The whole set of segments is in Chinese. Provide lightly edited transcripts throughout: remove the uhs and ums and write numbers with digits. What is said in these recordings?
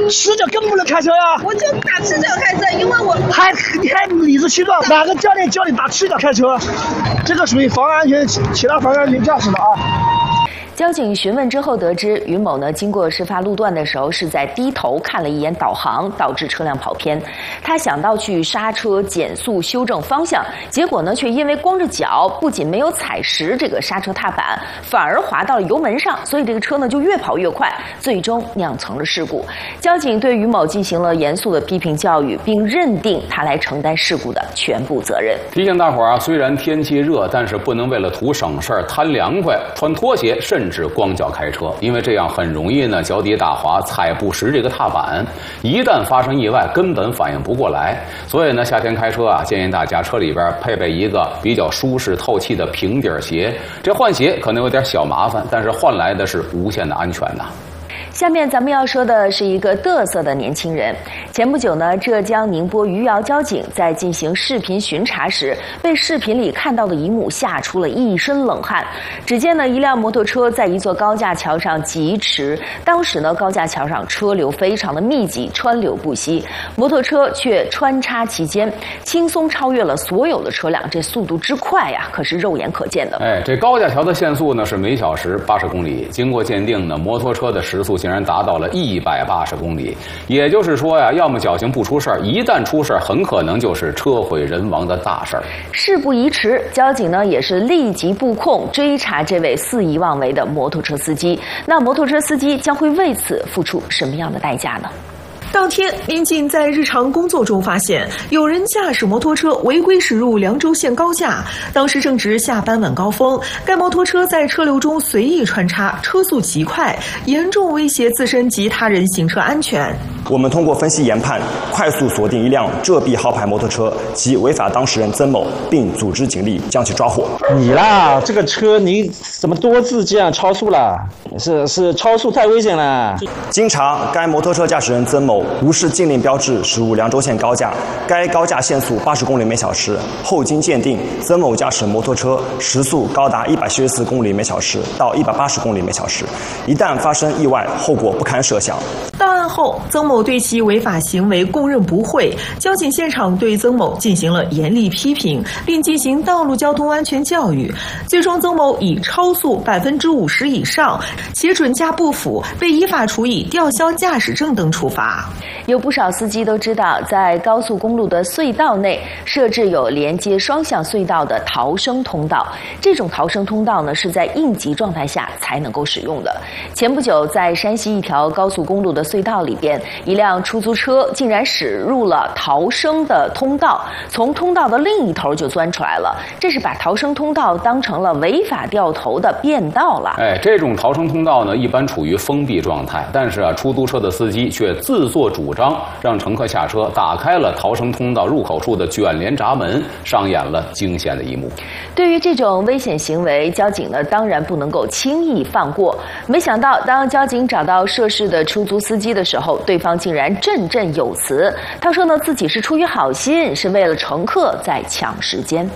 赤脚更不能开车呀！ 我就打赤脚开车，因为你还理直气壮，哪个教练教你打赤脚开车？这个属于妨碍安全，其他妨碍安全驾驶的啊。 交警询问之后得知，于某呢经过事发路段的时候是在低头看了一眼导航，导致车辆跑偏。他想到去刹车减速修正方向，结果呢却因为光着脚，不仅没有踩实这个刹车踏板，反而滑到了油门上，所以这个车呢就越跑越快，最终酿成了事故。交警对于某进行了严肃的批评教育，并认定他来承担事故的全部责任。 提醒大伙儿啊，虽然天气热，但是不能为了图省事儿贪凉快，穿拖鞋甚至光脚开车，因为这样很容易呢脚底打滑，踩不实这个踏板，一旦发生意外根本反应不过来。所以呢，夏天开车啊，建议大家车里边配备一个比较舒适透气的平底鞋。这换鞋可能有点小麻烦，但是换来的是无限的安全呐。 下面咱们要说的是一个嘚瑟的年轻人。前不久呢，浙江宁波余姚交警在进行视频巡查时，被视频里看到的一幕吓出了一身冷汗。只见呢，一辆摩托车在一座高架桥上疾驰，当时呢，高架桥上车流非常的密集，川流不息，摩托车却穿插其间，轻松超越了所有的车辆，这速度之快呀，可是肉眼可见的。 这高架桥的限速呢是每小时80公里，经过鉴定呢，摩托车的时速竟然达到了180公里，也就是说呀，要么侥幸不出事儿，一旦出事儿，很可能就是车毁人亡的大事儿。 事不宜迟，交警呢也是立即布控追查这位肆意妄为的摩托车司机。那摩托车司机将会为此付出什么样的代价呢？ 当天，民警在日常工作中发现，有人驾驶摩托车违规驶入凉州县高架，当时正值下班晚高峰，该摩托车在车流中随意穿插，车速极快，严重威胁自身及他人行车安全。 我们通过分析研判，快速锁定一辆浙 B 号牌摩托车及违法当事人曾某，并组织警力将其抓获。 你啦，这个车你怎么多次这样超速了？是超速太危险了。 经查，该摩托车驾驶人曾某无视禁令标志驶入凉州县高架，该高架限速80公里每小时。后经鉴定，曾某驾驶摩托车时速高达174公里每小时到180公里每小时，一旦发生意外，后果不堪设想。 到案后，曾某对其违法行为供认不讳，交警现场对曾某进行了严厉批评，并进行道路交通安全教育。最终，曾某以超速50%以上且准驾不符，被依法处以吊销驾驶证等处罚。 有不少司机都知道，在高速公路的隧道内设置有连接双向隧道的逃生通道，这种逃生通道呢是在应急状态下才能够使用的。前不久，在山西一条高速公路的隧道里边，一辆出租车竟然驶入了逃生的通道，从通道的另一头就钻出来了，这是把逃生通道当成了违法掉头的便道了。 这种逃生通道呢一般处于封闭状态，但是出租车的司机却自作主张让乘客下车，打开了逃生通道入口处的卷帘闸门，上演了惊险的一幕。 对于这种危险行为，交警呢当然不能够轻易放过。没想到，当交警找到涉事的出租司机的时候，对方竟然振振有词。他说呢，自己是出于好心，是为了乘客在抢时间。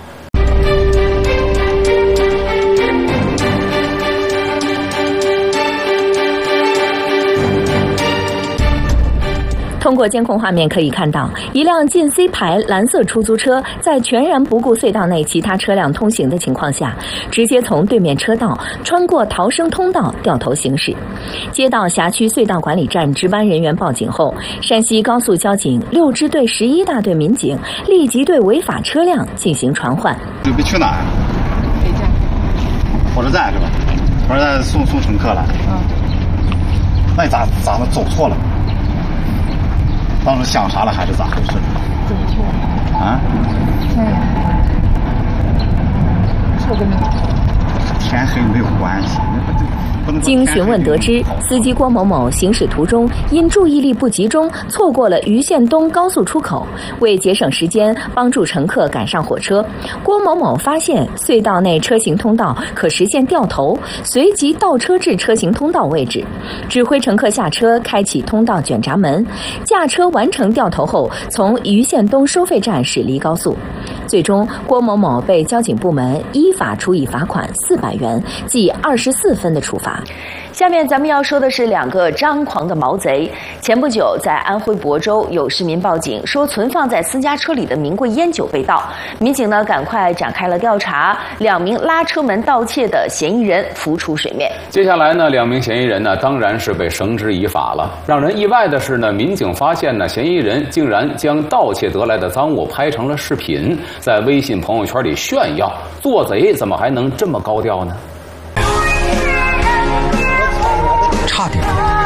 通过监控画面可以看到，一辆近 C 牌蓝色出租车在全然不顾隧道内其他车辆通行的情况下，直接从对面车道穿过逃生通道掉头行驶。接到辖区隧道管理站值班人员报警后，山西高速交警6支队11大队民警立即对违法车辆进行传唤。 准备去哪儿？北站。火车站是吧？火车站送乘客了。那你咋能走错了？当时想啥了还是咋回事？ 自己去的。 啊？ 错个名。 天黑没有关系。 经询问得知，司机郭某某行驶途中因注意力不集中，错过了余县东高速出口。为节省时间，帮助乘客赶上火车，郭某某发现隧道内车行通道可实现掉头，随即倒车至车行通道位置，指挥乘客下车，开启通道卷闸门，驾车完成掉头后，从余县东收费站驶离高速。最终，郭某某被交警部门依法处以罚款400元，记24分的处罚。 下面咱们要说的是2个张狂的毛贼。前不久，在安徽亳州，有市民报警说存放在私家车里的名贵烟酒被盗。民警呢，赶快展开了调查，2名拉车门盗窃的嫌疑人浮出水面。 接下来呢，2名嫌疑人呢，当然是被绳之以法了。让人意外的是呢，民警发现呢，嫌疑人竟然将盗窃得来的赃物拍成了视频，在微信朋友圈里炫耀。做贼怎么还能这么高调呢？ 差点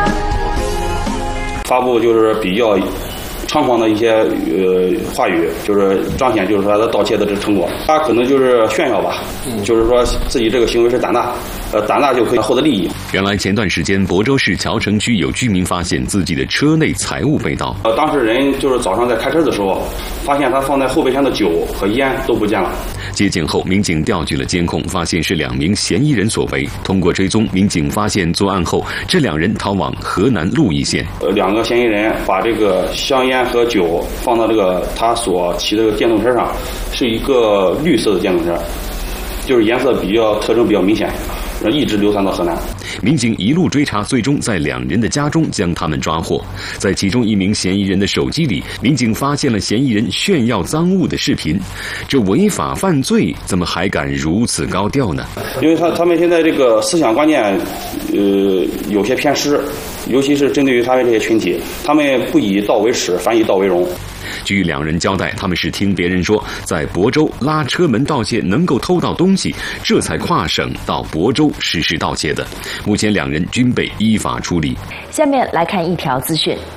发布就是比较猖狂的一些话语，就是彰显就是说他盗窃的这成果，他可能就是炫耀吧，就是说自己这个行为是胆大，胆大就可以获得利益。 原来前段时间亳州市谯城区有居民发现自己的车内财物被盗， 当事人就是早上在开车的时候，发现他放在后备箱的酒和烟都不见了。 接警后，民警调取了监控，发现是2名嫌疑人所为。通过追踪，民警发现作案后，这2人逃往河南鹿邑县。 2个嫌疑人把这个香烟和酒放到这个他所骑的这个电动车上，是一个绿色的电动车，就是颜色特征比较明显，一直流传到河南。 民警一路追查，最终在2人的家中将他们抓获。在其中1名嫌疑人的手机里，民警发现了嫌疑人炫耀赃物的视频。这违法犯罪怎么还敢如此高调呢？ 因为他们现在这个思想观念，有些偏失，尤其是针对于他们这些群体，他们不以盗为耻，反以盗为荣。 据2人交代，他们是听别人说在亳州拉车门盗窃能够偷到东西，这才跨省到亳州实施盗窃的。目前2人均被依法处理。 下面来看一条资讯。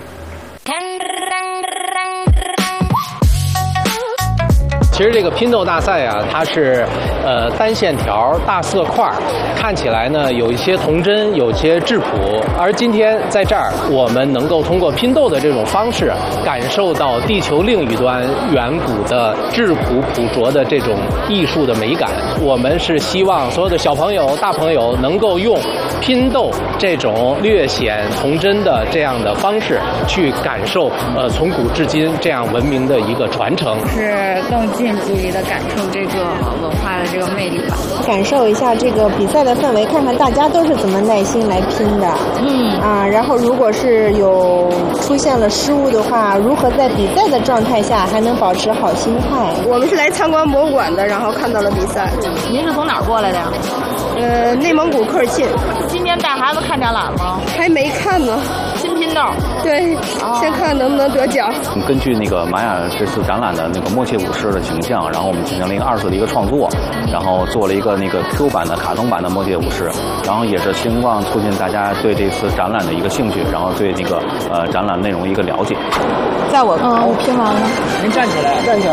其实这个拼豆大赛啊，它是单线条大色块，看起来呢有一些童真，有些质朴。而今天在这儿，我们能够通过拼豆的这种方式，感受到地球另一端远古的质朴朴拙的这种艺术的美感。我们是希望所有的小朋友、大朋友能够用拼豆这种略显童真的这样的方式，去感受从古至今这样文明的一个传承。 是更近距离的感受这个文化的这个魅力吧， 感受一下这个比赛的氛围，看看大家都是怎么耐心来拼的。然后如果是有出现了失误的话，如何在比赛的状态下还能保持好心态？ 我们是来参观博物馆的，然后看到了比赛。 您是从哪儿过来的呀？ 内蒙古科尔沁。 今天带孩子看展览吗？ 还没看呢。 新拼豆。 对，先看能不能得奖。 根据那个玛雅这次展览的那个默契武士的形象，然后我们进行了一个2次的一个创作，然后做了一个那个 Q 版的卡通版的默契武士，然后也是希望促进大家对这次展览的一个兴趣，然后对那个展览内容的一个了解。 在我拼完了。 您站起来。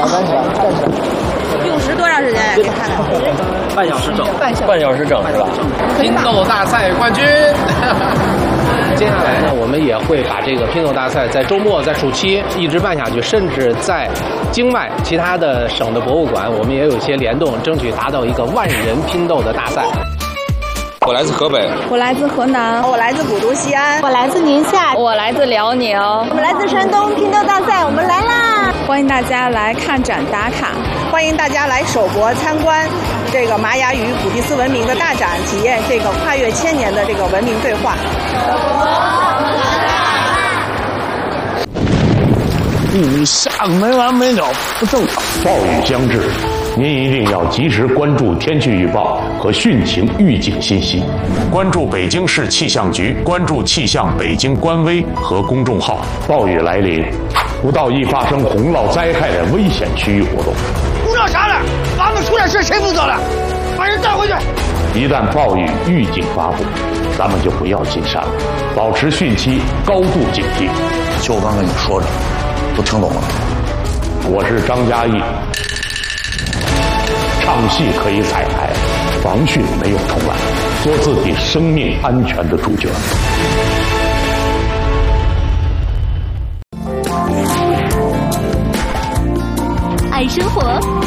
用时多长时间呀？给看看。 半小时整。 半小时整是吧？ 拼豆大赛冠军。接下来呢，我们也会把这个拼豆大赛在周末、在暑期一直办下去，甚至在境外其他的省的博物馆，我们也有一些联动，争取达到一个10000人拼豆的大赛。 我来自河北， 我来自河南， 我来自古都西安， 我来自宁夏， 我来自辽宁， 我们来自山东。拼豆大赛，我们来啦！ 欢迎大家来看展打卡， 欢迎大家来首博参观这个玛雅与古蒂斯文明的大展，体验这个跨越1000年的这个文明对话。 你下个没完没了，不正常。暴雨将至，您一定要及时关注天气预报和汛情预警信息，关注北京市气象局，关注气象北京官微和公众号。暴雨来临，不到易发生洪涝灾害的危险区域活动。 鼓捣啥了？俺们出点事谁负责了？把人带回去。 一旦暴雨预警发布，咱们就不要进山了，保持汛期高度警惕。 就我刚跟你说着，都听懂了。 我是张嘉译，唱戏可以彩排，防汛没有重来，做自己生命安全的主角。 爱生活，